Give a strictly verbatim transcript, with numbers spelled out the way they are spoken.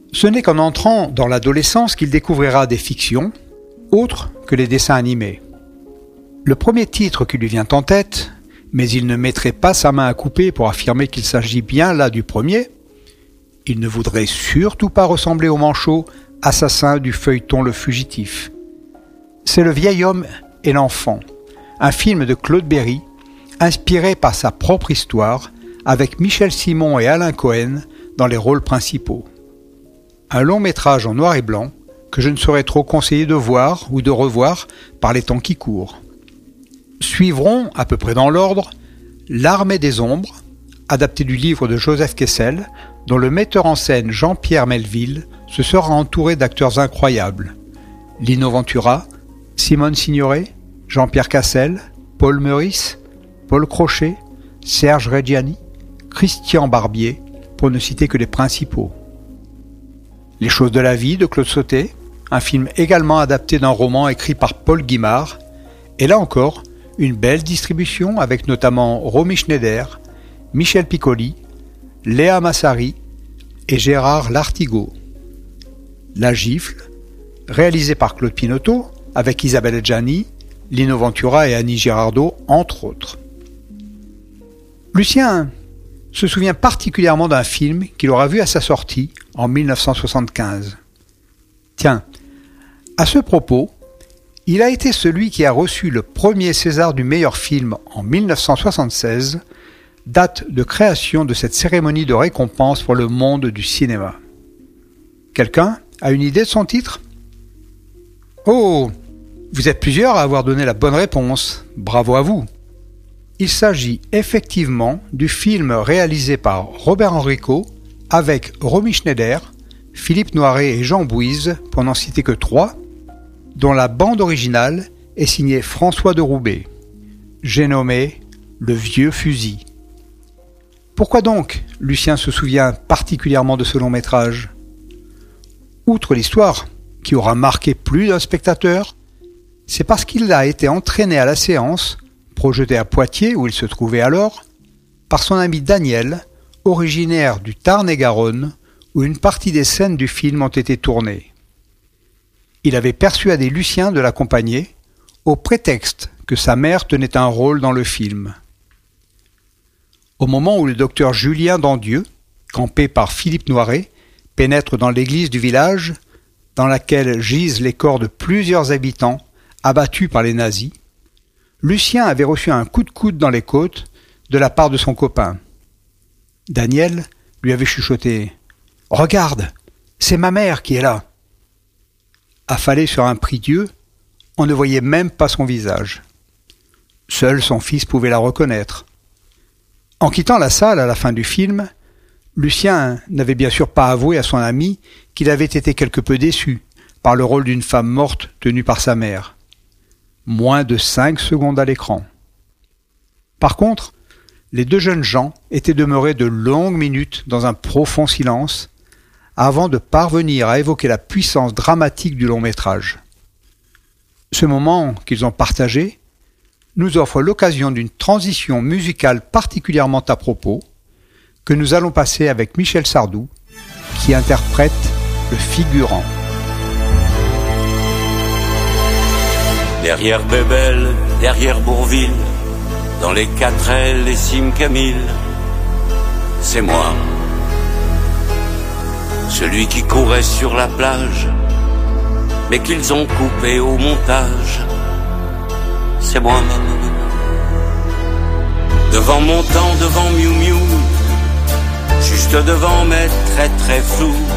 Ce n'est qu'en entrant dans l'adolescence qu'il découvrira des fictions, autres que les dessins animés. Le premier titre qui lui vient en tête, mais il ne mettrait pas sa main à couper pour affirmer qu'il s'agit bien là du premier, il ne voudrait surtout pas ressembler au manchot assassin du feuilleton Le Fugitif. C'est Le vieil homme et l'enfant, un film de Claude Berry, inspiré par sa propre histoire, avec Michel Simon et Alain Cohen dans les rôles principaux. Un long métrage en noir et blanc que je ne saurais trop conseiller de voir ou de revoir par les temps qui courent. Suivront, à peu près dans l'ordre, L'Armée des Ombres, adapté du livre de Joseph Kessel, dont le metteur en scène Jean-Pierre Melville se sera entouré d'acteurs incroyables. Lino Ventura, Simone Signoret, Jean-Pierre Cassel, Paul Meurice, Paul Crochet, Serge Reggiani, Christian Barbier, pour ne citer que les principaux. Les choses de la vie de Claude Sautet, un film également adapté d'un roman écrit par Paul Guimard, et là encore, une belle distribution avec notamment Romy Schneider, Michel Piccoli, Léa Massari et Gérard Lartigot. La Gifle, réalisé par Claude Pinoteau, avec Isabelle Adjani, Lino Ventura et Annie Girardot, entre autres. Lucien se souvient particulièrement d'un film qu'il aura vu à sa sortie en mille neuf cent soixante-quinze. Tiens, à ce propos, il a été celui qui a reçu le premier César du meilleur film en mille neuf cent soixante-seize, date de création de cette cérémonie de récompense pour le monde du cinéma. Quelqu'un a une idée de son titre ? Oh, vous êtes plusieurs à avoir donné la bonne réponse. Bravo à vous. Il s'agit effectivement du film réalisé par Robert Enrico avec Romy Schneider, Philippe Noiret et Jean Bouise, pour n'en citer que trois, dont la bande originale est signée François de Roubaix. J'ai nommé Le Vieux Fusil. Pourquoi donc Lucien se souvient particulièrement de ce long métrage ? Outre l'histoire, qui aura marqué plus d'un spectateur, c'est parce qu'il a été entraîné à la séance, projeté à Poitiers où il se trouvait alors, par son ami Daniel, originaire du Tarn-et-Garonne, où une partie des scènes du film ont été tournées. Il avait persuadé Lucien de l'accompagner, au prétexte que sa mère tenait un rôle dans le film. Au moment où le docteur Julien Dandieu, campé par Philippe Noiret, pénètre dans l'église du village, dans laquelle gisent les corps de plusieurs habitants abattus par les nazis, Lucien avait reçu un coup de coude dans les côtes de la part de son copain. Daniel lui avait chuchoté « Regarde, c'est ma mère qui est là !» Affalé sur un prie-dieu, on ne voyait même pas son visage. Seul son fils pouvait la reconnaître. En quittant la salle à la fin du film, Lucien n'avait bien sûr pas avoué à son ami qu'il avait été quelque peu déçu par le rôle d'une femme morte tenue par sa mère. Moins de cinq secondes à l'écran. Par contre, les deux jeunes gens étaient demeurés de longues minutes dans un profond silence avant de parvenir à évoquer la puissance dramatique du long métrage. Ce moment qu'ils ont partagé nous offre l'occasion d'une transition musicale particulièrement à propos que nous allons passer avec Michel Sardou qui interprète le figurant. Derrière Bébel, derrière Bourville, dans les quatre ailes et Sim-Camille, c'est moi. Celui qui courait sur la plage, mais qu'ils ont coupé au montage, c'est moi. Devant mon temps, devant Miu Miu, juste devant mes traits très flous,